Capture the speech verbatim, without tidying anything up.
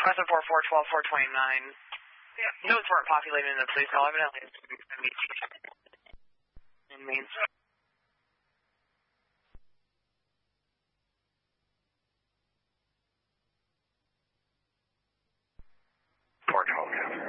Western four four twelve four twenty-nine. Yeah. Notes weren't populated in the police call, evidently. In Main Street. four twelve, yeah.